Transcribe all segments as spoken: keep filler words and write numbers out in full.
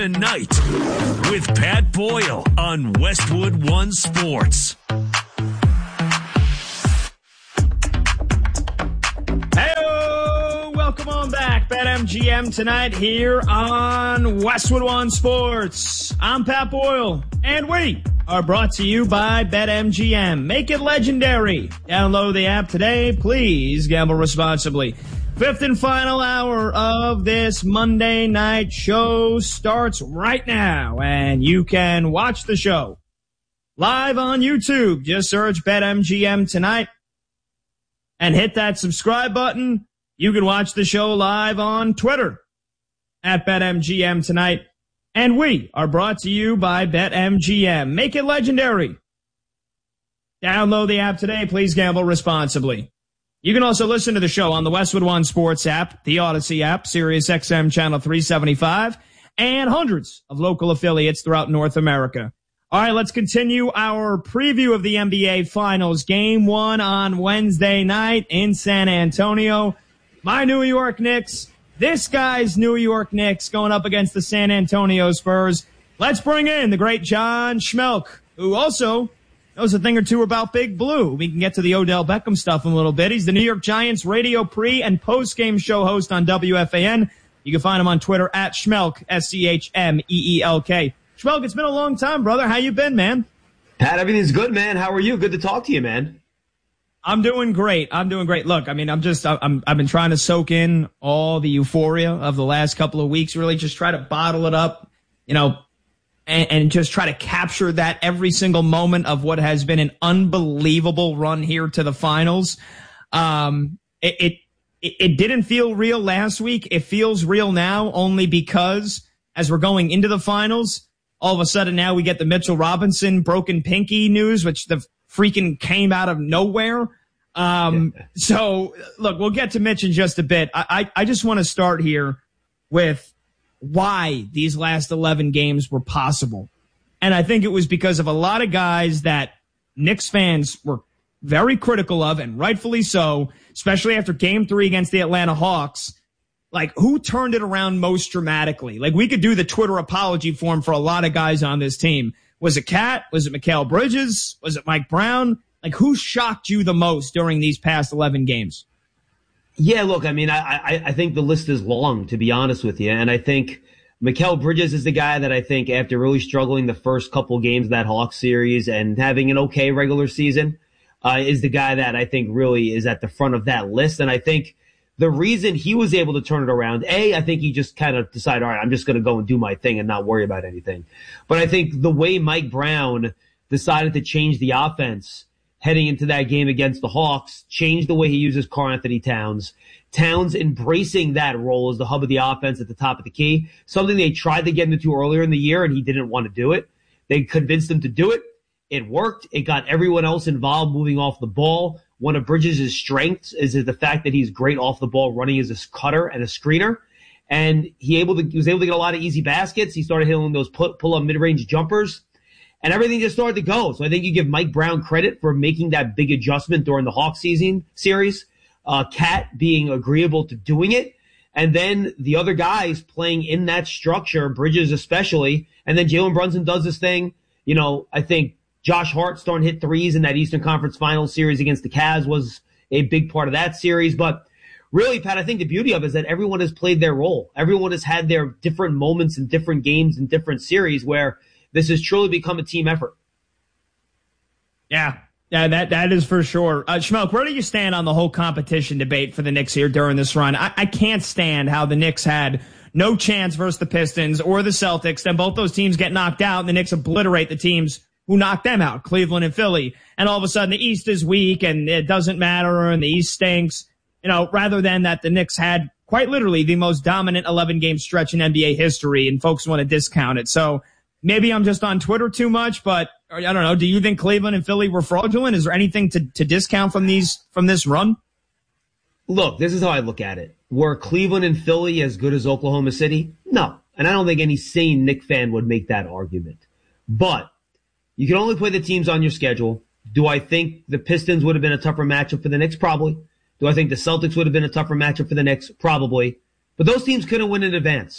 Tonight with Pat Boyle on Westwood One Sports. Hey, welcome on back. BetMGM tonight here on Westwood One Sports. I'm Pat Boyle, and we are brought to you by BetMGM. Make it legendary. Download the app today. Please gamble responsibly. Fifth and final hour of this Monday night show starts right now, and you can watch the show live on YouTube. Just search BetMGM tonight and hit that subscribe button. You can watch the show live on Twitter at BetMGM tonight. And we are brought to you by BetMGM. Make it legendary. Download the app today. Please gamble responsibly. You can also listen to the show on the Westwood One Sports app, the Odyssey app, Sirius X M Channel three seventy-five, and hundreds of local affiliates throughout North America. All right, let's continue our preview of the N B A Finals. Game one on Wednesday night in San Antonio. My New York Knicks, this guy's New York Knicks going up against the San Antonio Spurs. Let's bring in the great John Schmelk, who also knows a thing or two about Big Blue. We can get to the Odell Beckham stuff in a little bit. He's the New York Giants radio pre- and post-game show host on W F A N. You can find him on Twitter at Schmelk, S C H M E E L K. Schmelk, it's been a long time, brother. How you been, man? Pat, everything's good, man. How are you? Good to talk to you, man. I'm doing great. I'm doing great. Look, I mean, I'm just, I'm, I've been trying to soak in all the euphoria of the last couple of weeks, really just try to bottle it up, you know, and, and just try to capture that every single moment of what has been an unbelievable run here to the finals. Um, it, it, it didn't feel real last week. It feels real now only because as we're going into the finals, all of a sudden now we get the Mitchell Robinson broken pinky news, which the freaking came out of nowhere. Um, yeah. So look, we'll get to Mitch in just a bit. I, I, I just want to start here with why these last eleven games were possible. And I think it was because of a lot of guys that Knicks fans were very critical of, and rightfully so, especially after game three against the Atlanta Hawks. Like, who turned it around most dramatically? Like, we could do the Twitter apology form for a lot of guys on this team. Was it Cat? Was it Mikal Bridges? Was it Mike Brown? Like, who shocked you the most during these past eleven games? Yeah, look, I mean, I, I, I think the list is long, to be honest with you. And I think Mikal Bridges is the guy that I think after really struggling the first couple games of that Hawks series and having an okay regular season, uh, is the guy that I think really is at the front of that list. And I think the reason he was able to turn it around, A, I think he just kind of decided, all right, I'm just going to go and do my thing and not worry about anything. But I think the way Mike Brown decided to change the offense heading into that game against the Hawks, changed the way he uses Karl Anthony Towns. Towns embracing that role as the hub of the offense at the top of the key, something they tried to get him to earlier in the year, and he didn't want to do it. They convinced him to do it. It worked. It got everyone else involved moving off the ball. One of Bridges' strengths is the fact that he's great off the ball, running as a cutter and a screener. And he able to he was able to get a lot of easy baskets. He started hitting those pull, pull up mid-range jumpers. And everything just started to go. So I think you give Mike Brown credit for making that big adjustment during the Hawks season series. Uh, Cat being agreeable to doing it. And then the other guys playing in that structure, Bridges especially. And then Jalen Brunson does this thing. You know, I think Josh Hart starting to hit threes in that Eastern Conference Finals series against the Cavs was a big part of that series. But really, Pat, I think the beauty of it is that everyone has played their role. Everyone has had their different moments in different games and different series where this has truly become a team effort. Yeah, yeah, that that is for sure. Uh, Schmelk, where do you stand on the whole competition debate for the Knicks here during this run? I, I can't stand how the Knicks had no chance versus the Pistons or the Celtics. Then both those teams get knocked out, and the Knicks obliterate the teams who knocked them out, Cleveland and Philly. And all of a sudden, the East is weak, and it doesn't matter, and the East stinks. You know, rather than that, the Knicks had quite literally the most dominant eleven-game stretch in N B A history, and folks want to discount it. So maybe I'm just on Twitter too much, but I don't know. Do you think Cleveland and Philly were fraudulent? Is there anything to, to discount from these from this run? Look, this is how I look at it. Were Cleveland and Philly as good as Oklahoma City? No. And I don't think any sane Knicks fan would make that argument. But you can only play the teams on your schedule. Do I think the Pistons would have been a tougher matchup for the Knicks? Probably. Do I think the Celtics would have been a tougher matchup for the Knicks? Probably. But those teams couldn't win in advance.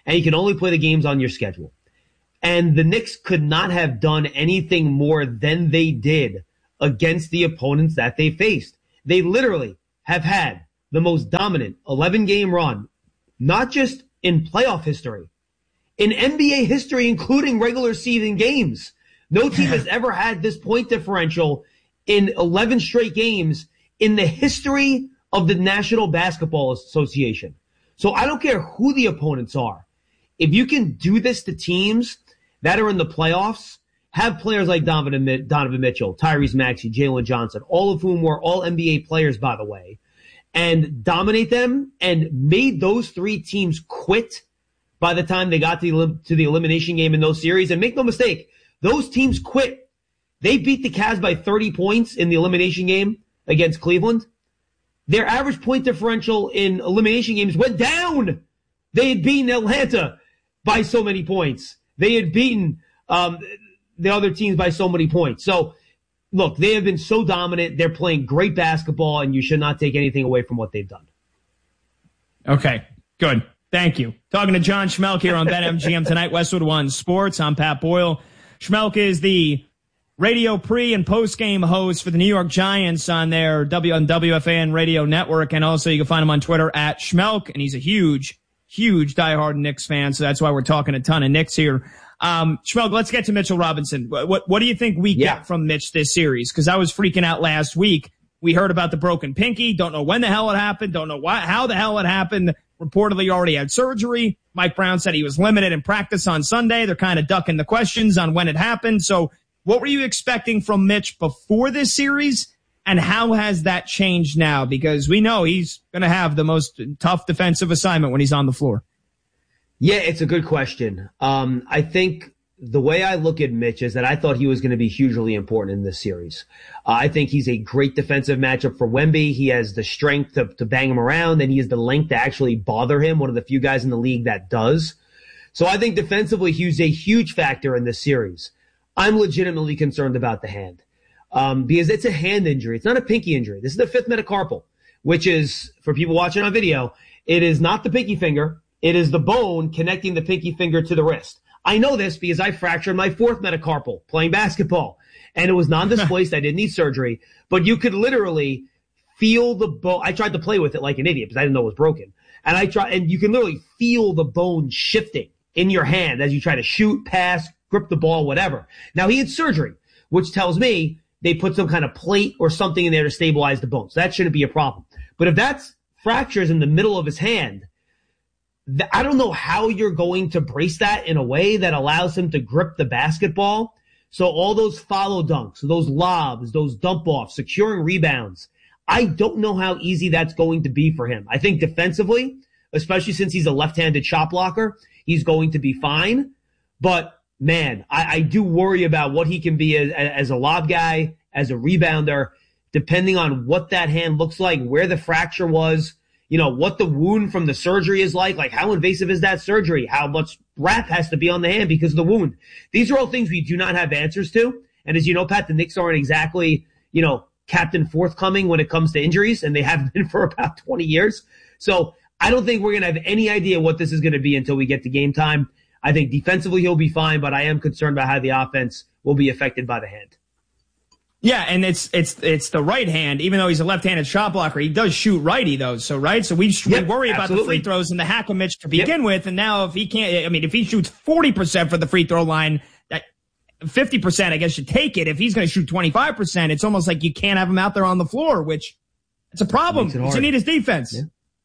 and you can only play the games on your schedule. And the Knicks could not have done anything more than they did against the opponents that they faced. They literally have had the most dominant eleven-game run, not just in playoff history, in N B A history, including regular season games. No team has ever had this point differential in eleven straight games in the history of the National Basketball Association. So I don't care who the opponents are. If you can do this to teams that are in the playoffs, have players like Donovan, Donovan Mitchell, Tyrese Maxey, Jalen Johnson, all of whom were all N B A players, by the way, and dominate them and made those three teams quit by the time they got to the, to the elimination game in those series. And make no mistake, those teams quit. They beat the Cavs by thirty points in the elimination game against Cleveland. Their average point differential in elimination games went down. They had beaten Atlanta by so many points. They had beaten um, the other teams by so many points. So, look, they have been so dominant. They're playing great basketball, and you should not take anything away from what they've done. Okay, good. Thank you. Talking to John Schmeelk here on BetMGM tonight, Westwood One Sports. I'm Pat Boyle. Schmeelk is the radio pre- and post-game host for the New York Giants on their W F A N radio network, and also you can find him on Twitter at Schmeelk, and he's a huge, huge diehard Knicks fan, so that's why we're talking a ton of Knicks here. Um, Schmeelk, let's get to Mitchell Robinson. What, what, what do you think we yeah. get from Mitch this series? Because I was freaking out last week. We heard about the broken pinky. Don't know when the hell it happened. Don't know why, how the hell it happened. Reportedly already had surgery. Mike Brown said he was limited in practice on Sunday. They're kind of ducking the questions on when it happened. So what were you expecting from Mitch before this series? And how has that changed now? Because we know he's going to have the most tough defensive assignment when he's on the floor. Yeah, it's a good question. Um, I think the way I look at Mitch is that I thought he was going to be hugely important in this series. Uh, I think he's a great defensive matchup for Wemby. He has the strength to, to bang him around, and he has the length to actually bother him, one of the few guys in the league that does. So I think defensively, he's a huge factor in this series. I'm legitimately concerned about the hand. Um, because it's a hand injury. It's not a pinky injury. This is the fifth metacarpal, which is, for people watching on video, it is not the pinky finger. It is the bone connecting the pinky finger to the wrist. I know this because I fractured my fourth metacarpal playing basketball, and it was non-displaced. I didn't need surgery, but you could literally feel the bone. I tried to play with it like an idiot because I didn't know it was broken. And I try, and you can literally feel the bone shifting in your hand as you try to shoot, pass, grip the ball, whatever. Now, he had surgery, which tells me they put some kind of plate or something in there to stabilize the bone. So that shouldn't be a problem. But if that's fractures in the middle of his hand, th- I don't know how you're going to brace that in a way that allows him to grip the basketball. So all those follow dunks, those lobs, those dump offs, securing rebounds, I don't know how easy that's going to be for him. I think defensively, especially since he's a left-handed shot blocker, he's going to be fine. But man, I, I do worry about what he can be as, as a lob guy, as a rebounder, depending on what that hand looks like, where the fracture was, you know, what the wound from the surgery is like, like how invasive is that surgery, how much wrap has to be on the hand because of the wound. These are all things we do not have answers to. And as you know, Pat, the Knicks aren't exactly, you know, captain forthcoming when it comes to injuries, and they have been for about twenty years. So I don't think we're going to have any idea what this is going to be until we get to game time. I think defensively he'll be fine, but I am concerned about how the offense will be affected by the hand. Yeah, and it's it's it's the right hand. Even though he's a left-handed shot blocker, he does shoot righty though. So right, so we, yep, we worry about absolutely. the free throws and the hack of Mitch to begin yep. with. And now if he can't, I mean, if he shoots forty percent for the free throw line, that fifty percent, I guess, you take it. If he's going to shoot twenty-five percent, it's almost like you can't have him out there on the floor, which it's a problem. Because you need his defense. Yeah.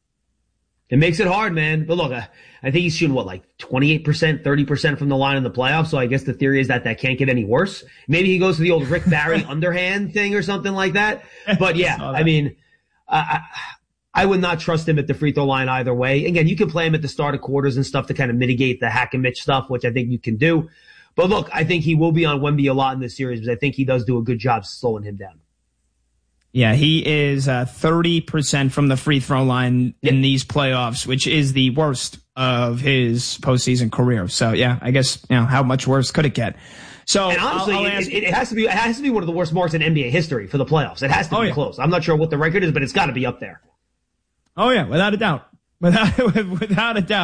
It makes it hard, man. But look, I, I think he's shooting, what, like twenty-eight percent, thirty percent from the line in the playoffs. So I guess the theory is that that can't get any worse. Maybe he goes to the old Rick Barry underhand thing or something like that. But yeah, I, I mean, I, I would not trust him at the free throw line either way. Again, you can play him at the start of quarters and stuff to kind of mitigate the hack and Mitch stuff, which I think you can do. But look, I think he will be on Wemby a lot in this series because I think he does do a good job slowing him down. Yeah, he is uh, thirty percent from the free throw line in yep. these playoffs, which is the worst of his postseason career. So, yeah, I guess, you know, how much worse could it get? So, and honestly, I'll, I'll it, ask, it, it has to be it has to be one of the worst marks in N B A history for the playoffs. It has to oh, be yeah. close. I'm not sure what the record is, but it's got to be up there. Oh, yeah, without a doubt. Without, without a doubt.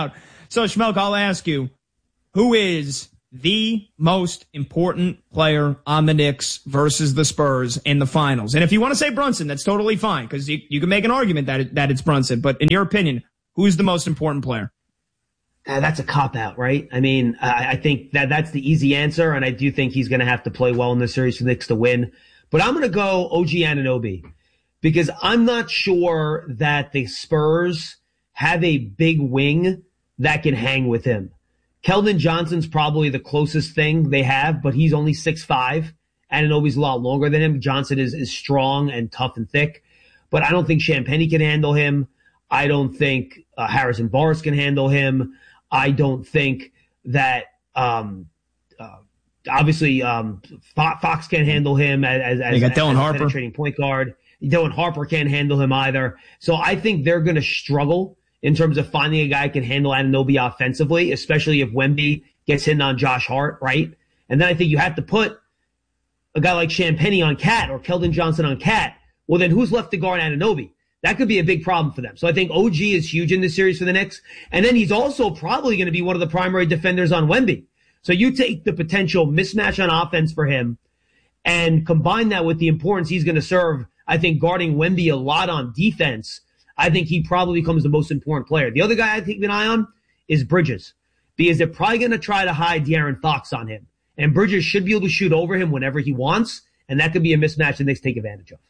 So, Schmelk, I'll ask you, who is the most important player on the Knicks versus the Spurs in the finals? And if you want to say Brunson, that's totally fine, because you, you can make an argument that it, that it's Brunson. But in your opinion, who's the most important player? Uh, that's a cop-out, right? I mean, I, I think that that's the easy answer, and I do think he's going to have to play well in this series for the Knicks to win. But I'm going to go O G Anunoby, because I'm not sure that the Spurs have a big wing that can hang with him. Keldon Johnson's probably the closest thing they have, but he's only six five. Anunoby's a lot longer than him. Johnson is, is strong and tough and thick, but I don't think Champagnie can handle him. I don't think uh, Harrison Barnes can handle him. I don't think that, um, uh, obviously, um, Fox can't handle him as, as, you got Dylan as a Harper. penetrating point guard. Dylan Harper can't handle him either. So I think they're going to struggle in terms of finding a guy who can handle Anunoby offensively, especially if Wemby gets hit on Josh Hart, right? And then I think you have to put a guy like Champagnie on Cat or Keldon Johnson on Cat. Well, then who's left to guard Anunoby? That could be a big problem for them. So I think O G is huge in this series for the Knicks. And then he's also probably going to be one of the primary defenders on Wemby. So you take the potential mismatch on offense for him and combine that with the importance he's going to serve, I think, guarding Wemby a lot on defense. I think he probably becomes the most important player. The other guy I think an eye on is Bridges, because they're probably going to try to hide De'Aaron Fox on him. And Bridges should be able to shoot over him whenever he wants, and that could be a mismatch the Knicks take advantage of.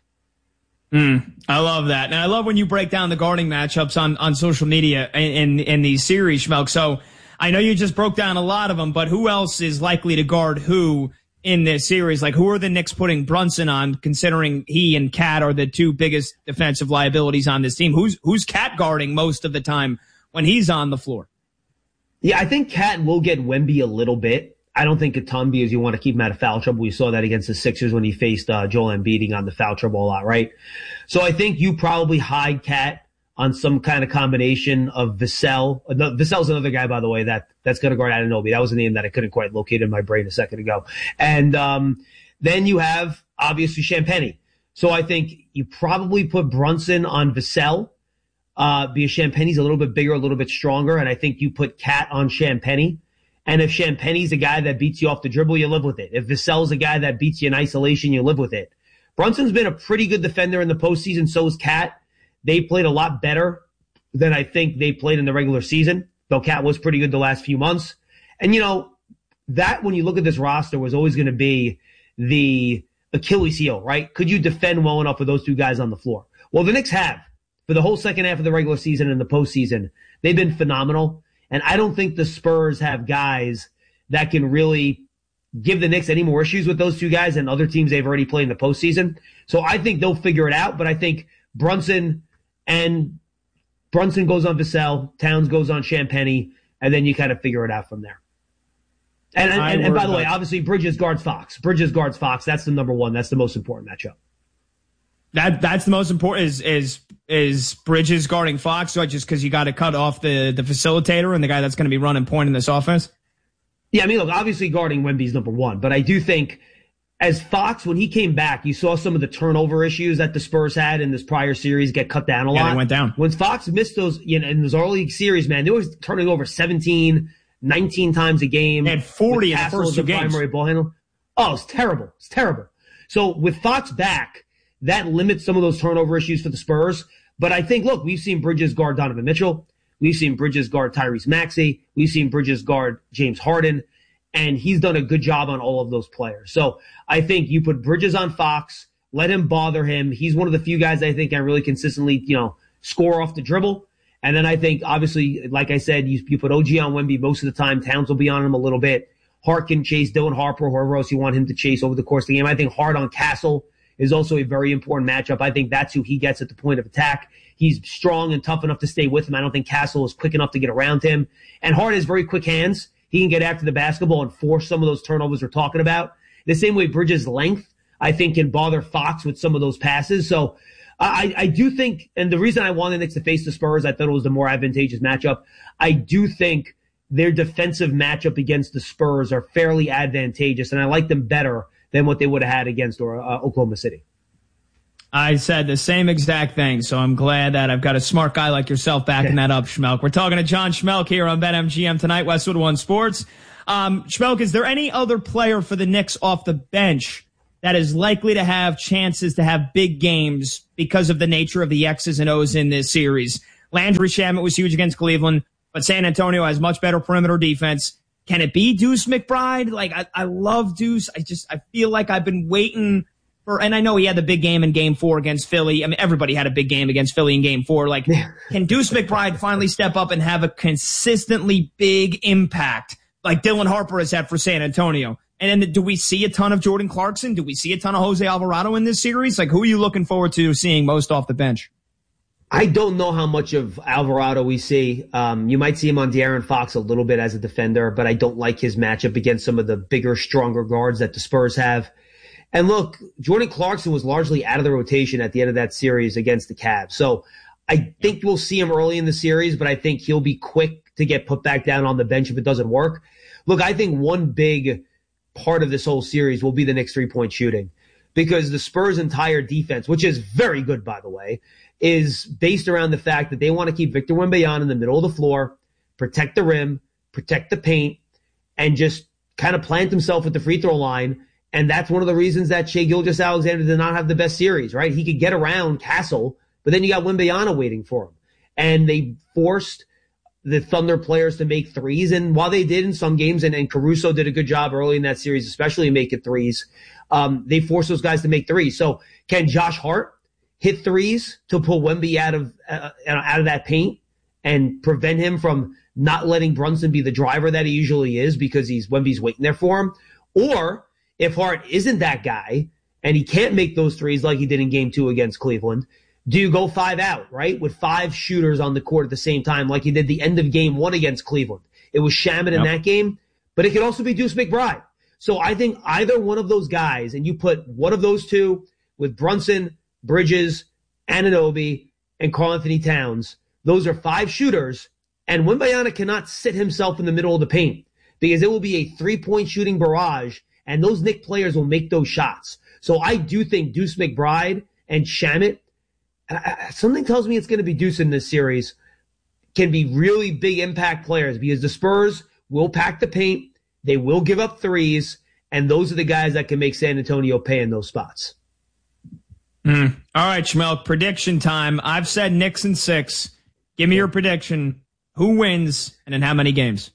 Mm, I love that. And I love when you break down the guarding matchups on, on social media in, in, in these series, Schmelk. So I know you just broke down a lot of them, but who else is likely to guard who in this series? Like, who are the Knicks putting Brunson on, considering he and Cat are the two biggest defensive liabilities on this team? Who's who's Cat guarding most of the time when he's on the floor? Yeah, I think Cat will get Wemby a little bit. I don't think a ton, because you want to keep him out of foul trouble. We saw that against the Sixers when he faced uh, Joel Embiid on the foul trouble a lot, right? So I think you probably hide Cat on some kind of combination of Vassell. No, Vassell's another guy, by the way, that, that's going to guard Anunoby. That was a name that I couldn't quite locate in my brain a second ago. And um, then you have, obviously, Champagnie. So I think you probably put Brunson on Vassell, uh, because Champagnie's a little bit bigger, a little bit stronger, and I think you put Cat on Champagnie. And if Champagnie's a guy that beats you off the dribble, you live with it. If Vassell's a guy that beats you in isolation, you live with it. Brunson's been a pretty good defender in the postseason, so is Cat. They played a lot better than I think they played in the regular season, though Cat was pretty good the last few months. And, you know, that, when you look at this roster, was always going to be the Achilles heel, right? Could you defend well enough with those two guys on the floor? Well, the Knicks have. For the whole second half of the regular season and the postseason, they've been phenomenal. And I don't think the Spurs have guys that can really give the Knicks any more issues with those two guys than other teams they've already played in the postseason. So I think they'll figure it out. But I think Brunson and Brunson goes on Vassell, Towns goes on Champagnie, and then you kind of figure it out from there. And, and, and, and by the way, obviously Bridges guards Fox. Bridges guards Fox. That's the number one. That's the most important matchup. That that's the most important is is is Bridges guarding Fox, right? Just because you got to cut off the the facilitator and the guy that's going to be running point in this offense. Yeah, I mean, look, obviously guarding Wemby's number one, but I do think as Fox, when he came back, you saw some of the turnover issues that the Spurs had in this prior series get cut down a lot. Yeah, they went down. When Fox missed those, you know, in those early series, man, they were turning over seventeen, nineteen times a game. They had forty in the first two games. Primary ball handle. Oh, it's terrible. It's terrible. So with Fox back, that limits some of those turnover issues for the Spurs. But I think, look, we've seen Bridges guard Donovan Mitchell. We've seen Bridges guard Tyrese Maxey. We've seen Bridges guard James Harden. And he's done a good job on all of those players. So I think you put Bridges on Fox, let him bother him. He's one of the few guys I think can really consistently, you know, score off the dribble. And then I think, obviously, like I said, you, you put O G on Wemby most of the time. Towns will be on him a little bit. Hart can chase Dylan Harper, whoever else you want him to chase over the course of the game. I think Hart on Castle is also a very important matchup. I think that's who he gets at the point of attack. He's strong and tough enough to stay with him. I don't think Castle is quick enough to get around him. And Hart has very quick hands. He can get after the basketball and force some of those turnovers we're talking about. The same way Bridges' length, I think, can bother Fox with some of those passes. So I, I do think, and the reason I wanted the Knicks to face the Spurs, I thought it was the more advantageous matchup. I do think their defensive matchup against the Spurs are fairly advantageous, and I like them better than what they would have had against uh, Oklahoma City. I said the same exact thing, so I'm glad that I've got a smart guy like yourself backing that up, Schmelk. We're talking to John Schmelk here on BetMGM tonight, Westwood One Sports. Um, Schmelk, is there any other player for the Knicks off the bench that is likely to have chances to have big games because of the nature of the X's and O's in this series? Landry Shamet was huge against Cleveland, but San Antonio has much better perimeter defense. Can it be Deuce McBride? Like, I, I love Deuce. I just, I feel like I've been waiting for, and I know he had the big game in game four against Philly. I mean, everybody had a big game against Philly in game four. Like, can Deuce McBride finally step up and have a consistently big impact like Dylan Harper has had for San Antonio? And then do we see a ton of Jordan Clarkson? Do we see a ton of Jose Alvarado in this series? Like, who are you looking forward to seeing most off the bench? I don't know how much of Alvarado we see. Um, you might see him on De'Aaron Fox a little bit as a defender, but I don't like his matchup against some of the bigger, stronger guards that the Spurs have. And look, Jordan Clarkson was largely out of the rotation at the end of that series against the Cavs. So I think we'll see him early in the series, but I think he'll be quick to get put back down on the bench if it doesn't work. Look, I think one big part of this whole series will be the Knicks three-point shooting, because the Spurs' entire defense, which is very good, by the way, is based around the fact that they want to keep Victor Wembanyama in the middle of the floor, protect the rim, protect the paint, and just kind of plant himself at the free throw line. And that's one of the reasons that Shai Gilgeous-Alexander did not have the best series, right? He could get around Castle, but then you got Wembanyama waiting for him. And they forced the Thunder players to make threes. And while they did in some games, and, and Caruso did a good job early in that series, especially making threes, um, they forced those guys to make threes. So can Josh Hart hit threes to pull Wemby out of uh, out of that paint and prevent him from not letting Brunson be the driver that he usually is, because he's Wemby's waiting there for him? Or if Hart isn't that guy and he can't make those threes like he did in game two against Cleveland, do you go five out, right? With five shooters on the court at the same time like he did the end of game one against Cleveland. It was Shamet in that game, but it could also be Deuce McBride. So I think either one of those guys, and you put one of those two with Brunson, Bridges, Anunoby, and Karl-Anthony Towns, those are five shooters, and Wembanyama cannot sit himself in the middle of the paint because it will be a three-point shooting barrage, and those Knicks players will make those shots. So I do think Deuce McBride and Shamet, uh, something tells me it's going to be Deuce in this series, can be really big impact players, because the Spurs will pack the paint, they will give up threes, and those are the guys that can make San Antonio pay in those spots. Mm. All right, Schmelk, prediction time. I've said Knicks in six. Give me your prediction. Who wins and in how many games?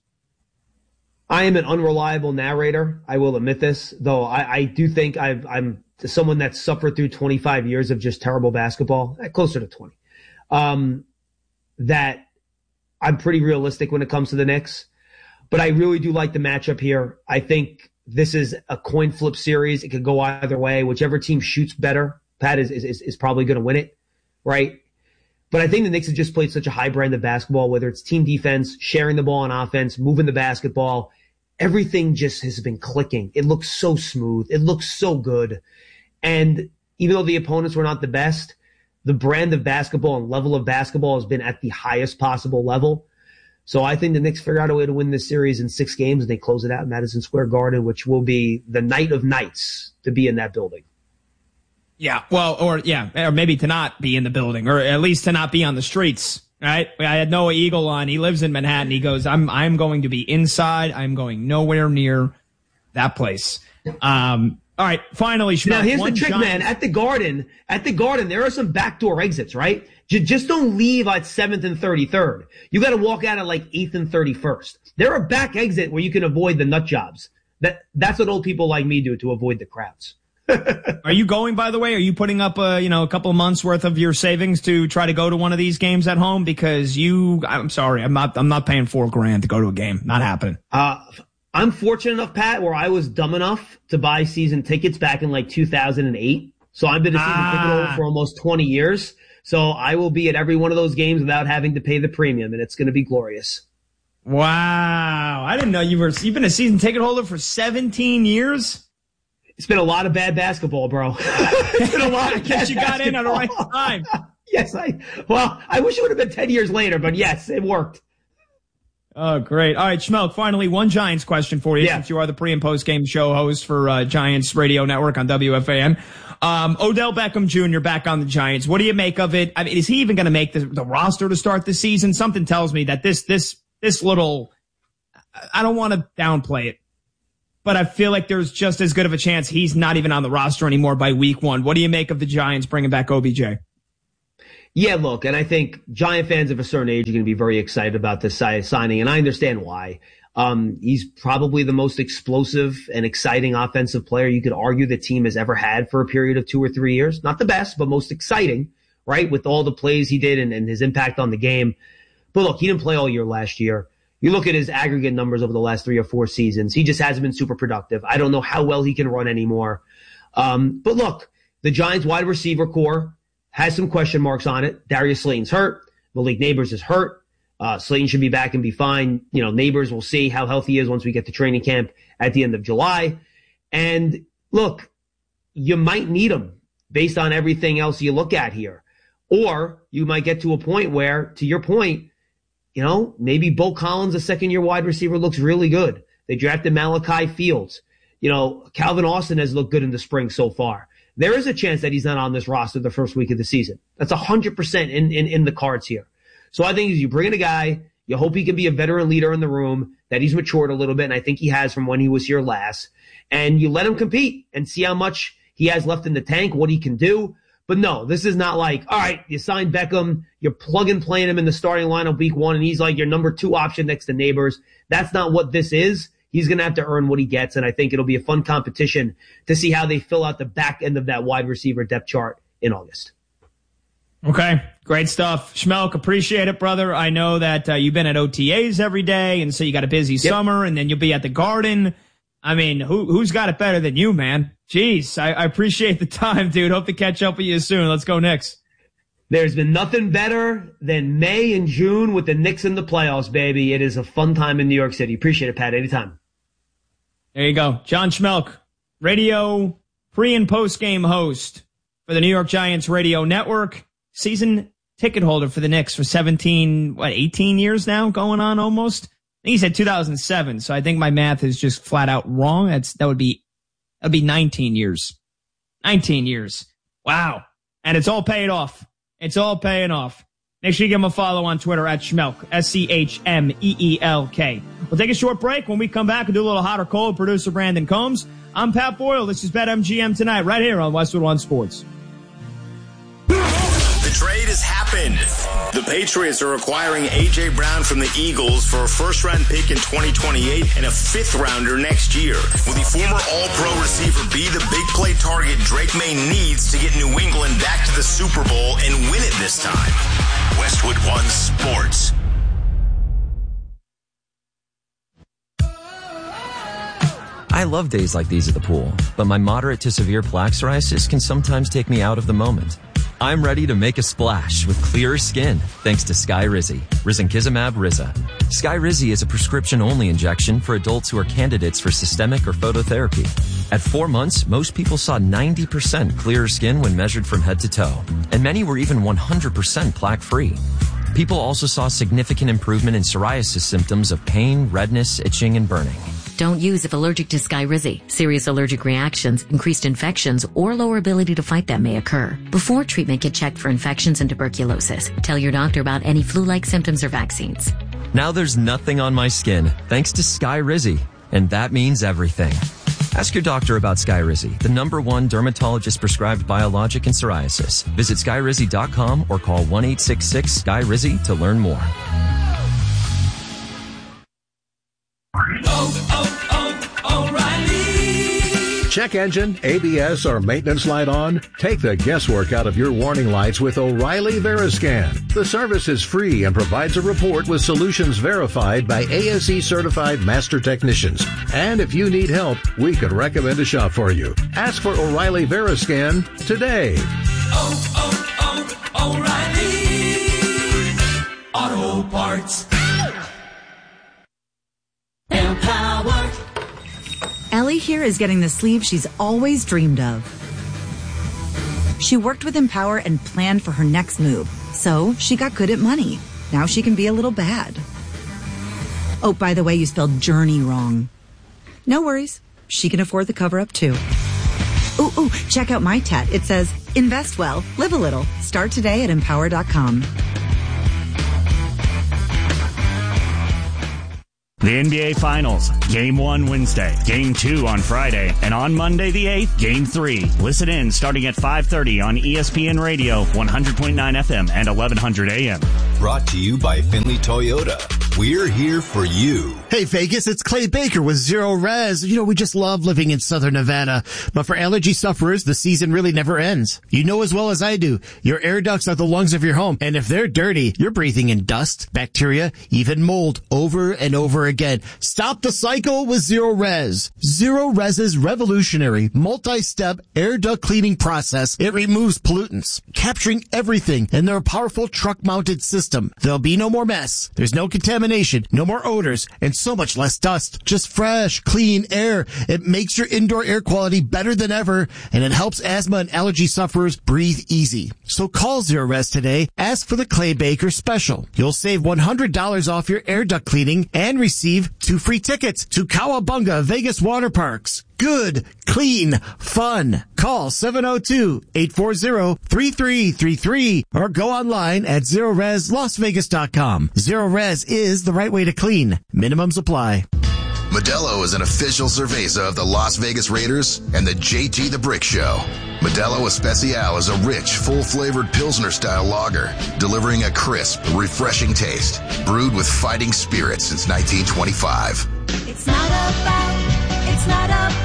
I am an unreliable narrator. I will admit this, though I, I do think I've, I'm someone that's suffered through twenty-five years of just terrible basketball, closer to twenty, um, that I'm pretty realistic when it comes to the Knicks. But I really do like the matchup here. I think this is a coin flip series. It could go either way. Whichever team shoots better, Pat, is, is, is probably going to win it, right? But I think the Knicks have just played such a high brand of basketball, whether it's team defense, sharing the ball on offense, moving the basketball. Everything just has been clicking. It looks so smooth. It looks so good. And even though the opponents were not the best, the brand of basketball and level of basketball has been at the highest possible level. So I think the Knicks figure out a way to win this series in six games, and they close it out in Madison Square Garden, which will be the night of nights to be in that building. Yeah, well, or yeah, or maybe to not be in the building, or at least to not be on the streets. Right? I had Noah Eagle on. He lives in Manhattan. He goes, I'm I'm going to be inside. I'm going nowhere near that place. Um, all right, finally, Schmelk, now here's the trick, giant- man. At the Garden, at the Garden, there are some backdoor exits, right? J- just don't leave at seventh and thirty-third. You got to walk out at like eighth and thirty-first. There are back exit where you can avoid the nut jobs. That that's what old people like me do to avoid the crowds. Are you going, by the way? Are you putting up a, you know, a couple months worth of your savings to try to go to one of these games at home? Because you, I'm sorry, I'm not, I'm not paying four grand to go to a game. Not happening. Uh, I'm fortunate enough, Pat, where I was dumb enough to buy season tickets back in like two thousand eight. So I've been a season ah. ticket holder for almost twenty years. So I will be at every one of those games without having to pay the premium, and it's going to be glorious. Wow. I didn't know you were, you've been a season ticket holder for seventeen years? It's been a lot of bad basketball, bro. It's been a lot of bad you got basketball. In at the right time. Yes, I, well, I wish it would have been ten years later, but yes, it worked. Oh, great. All right, Schmelk, finally, one Giants question for you, yeah. since you are the pre- and post-game show host for uh, Giants Radio Network on W F A N. Um, Odell Beckham Junior back on the Giants. What do you make of it? I mean, is he even going to make the, the roster to start the season? Something tells me that this this this little, I don't want to downplay it, but I feel like there's just as good of a chance he's not even on the roster anymore by week one. What do you make of the Giants bringing back O B J? Yeah, look, and I think Giant fans of a certain age are going to be very excited about this signing, and I understand why. Um, he's probably the most explosive and exciting offensive player you could argue the team has ever had for a period of two or three years. Not the best, but most exciting, right, with all the plays he did and, and his impact on the game. But look, he didn't play all year last year. You look at his aggregate numbers over the last three or four seasons. He just hasn't been super productive. I don't know how well he can run anymore. Um, but look, the Giants wide receiver core has some question marks on it. Darius Slayton's hurt. Malik Neighbors is hurt. Uh, Slayton should be back and be fine. You know, Neighbors, we'll see how healthy he is once we get to training camp at the end of July. And look, you might need him based on everything else you look at here. Or you might get to a point where, to your point, you know, maybe Bo Collins, a second-year wide receiver, looks really good. They drafted Malachi Fields. You know, Calvin Austin has looked good in the spring so far. There is a chance that he's not on this roster the first week of the season. That's one hundred percent in, in, in the cards here. So I think you bring in a guy, you hope he can be a veteran leader in the room, that he's matured a little bit, and I think he has from when he was here last. And you let him compete and see how much he has left in the tank, what he can do. But no, this is not like, all right, you signed Beckham, you're plug and playing him in the starting lineup week one, and he's like your number two option next to Neighbors. That's not what this is. He's going to have to earn what he gets, and I think it'll be a fun competition to see how they fill out the back end of that wide receiver depth chart in August. Okay, great stuff. Schmelk, appreciate it, brother. I know that uh, you've been at O T As every day, and so you got a busy yep. summer, and then you'll be at the Garden. I mean, who, who's got it better than you, man? Jeez, I, I appreciate the time, dude. Hope to catch up with you soon. Let's go Knicks. There's been nothing better than May and June with the Knicks in the playoffs, baby. It is a fun time in New York City. Appreciate it, Pat. Anytime. There you go. John Schmelk, radio pre- and post-game host for the New York Giants Radio Network. Season ticket holder for the Knicks for seventeen, what, eighteen years now going on almost? I think he said two thousand seven, so I think my math is just flat out wrong. That's, that would be, that'd be nineteen years. nineteen years. Wow. And it's all paid off. It's all paying off. Make sure you give him a follow on Twitter at Schmelk, S C H M E E L K. We'll take a short break. When we come back and do a little hot or cold, producer Brandon Combs. I'm Pat Boyle. This is BetMGM Tonight, right here on Westwood One Sports. The trade has happened. The Patriots are acquiring A J. Brown from the Eagles for a first-round pick in twenty twenty-eight and a fifth-rounder next year. Will the former All-Pro receiver be the big play target Drake May needs to get New England back to the Super Bowl and win it this time? Westwood One Sports. I love days like these at the pool, but my moderate to severe plaque psoriasis can sometimes take me out of the moment. I'm ready to make a splash with clearer skin thanks to Skyrizi, risankizumab Riza. Skyrizi is a prescription-only injection for adults who are candidates for systemic or phototherapy. At four months, most people saw ninety percent clearer skin when measured from head to toe, and many were even one hundred percent plaque-free. People also saw significant improvement in psoriasis symptoms of pain, redness, itching, and burning. Don't use if allergic to Skyrizi. Serious allergic reactions, increased infections, or lower ability to fight them may occur. Before treatment, get checked for infections and tuberculosis. Tell your doctor about any flu-like symptoms or vaccines. Now there's nothing on my skin thanks to Skyrizi, and that means everything. Ask your doctor about Skyrizi, the number one dermatologist-prescribed biologic in psoriasis. Visit skyrizi dot com or call one eight six six S K Y R I Z I to learn more. Oh, oh, oh, O'Reilly. Check engine, A B S, or maintenance light on? Take the guesswork out of your warning lights with O'Reilly Veriscan. The service is free and provides a report with solutions verified by A S E certified master technicians. And if you need help, we could recommend a shop for you. Ask for O'Reilly Veriscan today. Oh, oh, oh, O'Reilly Auto Parts. Empower. Ellie here is getting the sleeve she's always dreamed of. She worked with Empower and planned for her next move, so she got good at money. Now she can be a little bad. Oh, by the way, you spelled journey wrong. No worries. She can afford the cover-up, too. Ooh, ooh, check out my tat. It says, invest well, live a little. Start today at empower dot com. The N B A Finals, Game one Wednesday, Game two on Friday, and on Monday the eighth, Game three. Listen in starting at five thirty on E S P N Radio, one hundred point nine F M and eleven hundred A M. Brought to you by Finley Toyota. We're here for you. Hey Vegas, it's Clay Baker with Zero Res. You know, we just love living in Southern Nevada, but for allergy sufferers, the season really never ends. You know as well as I do, your air ducts are the lungs of your home, and if they're dirty, you're breathing in dust, bacteria, even mold over and over again. Stop the cycle with Zero Res. Zero Res's revolutionary multi-step air duct cleaning process, it removes pollutants, capturing everything in their powerful truck-mounted system. There'll be no more mess. There's no contamination, no more odors, and so much less dust. Just fresh, clean air. It makes your indoor air quality better than ever, and it helps asthma and allergy sufferers breathe easy. So call Zero Res today. Ask for the Clay Baker special. You'll save one hundred dollars off your air duct cleaning and receive two free tickets to Cowabunga Vegas Water Parks. Good, clean, fun. Call seven oh two, eight four zero, three three three three or go online at zero res las vegas dot com. Zero Res is the right way to clean. Minimums apply. Modelo is an official cerveza of the Las Vegas Raiders and the J T the Brick Show. Modelo Especial is a rich, full-flavored Pilsner-style lager, delivering a crisp, refreshing taste, brewed with fighting spirit since nineteen twenty-five. It's not about, it's not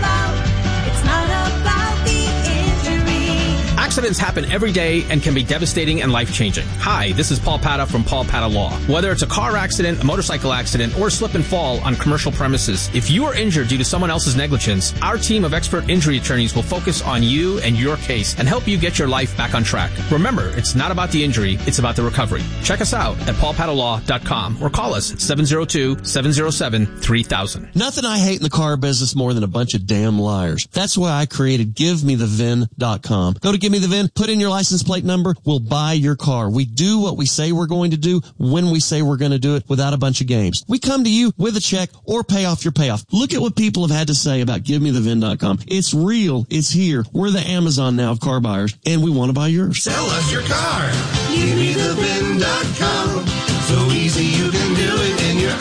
about, it's not about the injury. Accidents happen every day and can be devastating and life-changing. Hi, this is Paul Pata from Paul Pata Law. Whether it's a car accident, a motorcycle accident, or a slip and fall on commercial premises, if you are injured due to someone else's negligence, our team of expert injury attorneys will focus on you and your case and help you get your life back on track. Remember, it's not about the injury, it's about the recovery. Check us out at paul pata law dot com or call us at seven oh two, seven oh seven, three thousand. Nothing I hate in the car business more than a bunch of damn liars. That's why I created give me the V I N dot com. Go to give me the V I N, put in your license plate number, we'll buy your car. We do what we say we're going to do when we say we're going to do it without a bunch of games. We come to you with a check or pay off your payoff. Look at what people have had to say about give me the V I N dot com. It's real. It's here. We're the Amazon now of car buyers, and we want to buy yours. Sell us your car. give me the V I N dot com. So easy you can do it in your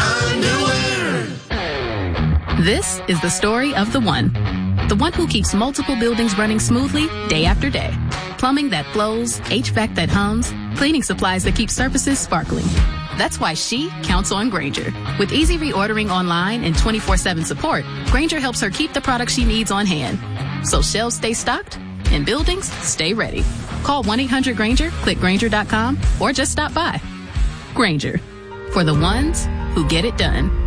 underwear. This is the story of the one. The one who keeps multiple buildings running smoothly day after day. Plumbing that flows, H V A C that hums, cleaning supplies that keep surfaces sparkling. That's why she counts on Grainger. With easy reordering online and twenty-four seven support, Grainger helps her keep the products she needs on hand. So shelves stay stocked and buildings stay ready. Call one eight hundred Grainger, click Grainger dot com, or just stop by. Grainger, for the ones who get it done.